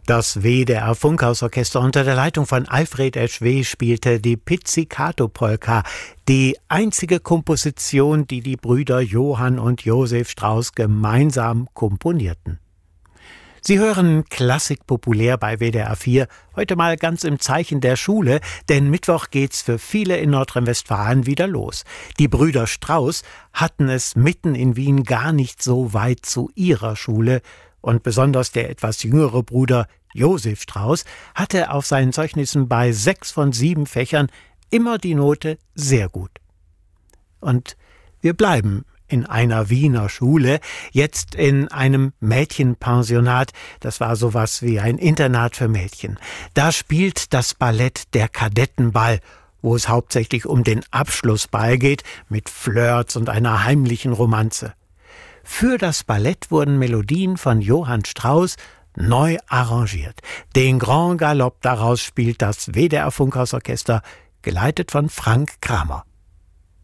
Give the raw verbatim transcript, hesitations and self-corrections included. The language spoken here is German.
Das W D R-Funkhausorchester unter der Leitung von Alfred Eschweh spielte die Pizzicato-Polka, die einzige Komposition, die die Brüder Johann und Josef Strauss gemeinsam komponierten. Sie hören Klassik populär bei W D R vier, heute mal ganz im Zeichen der Schule, denn Mittwoch geht's für viele in Nordrhein-Westfalen wieder los. Die Brüder Strauss hatten es mitten in Wien gar nicht so weit zu ihrer Schule, und besonders der etwas jüngere Bruder Josef Strauss hatte auf seinen Zeugnissen bei sechs von sieben Fächern immer die Note sehr gut. Und wir bleiben in einer Wiener Schule, jetzt in einem Mädchenpensionat. Das war sowas wie ein Internat für Mädchen. Da spielt das Ballett Der Kadettenball, wo es hauptsächlich um den Abschlussball geht, mit Flirts und einer heimlichen Romanze. Für das Ballett wurden Melodien von Johann Strauss neu arrangiert. Den Grand Galop daraus spielt das W D R-Funkhausorchester, geleitet von Frank Kramer.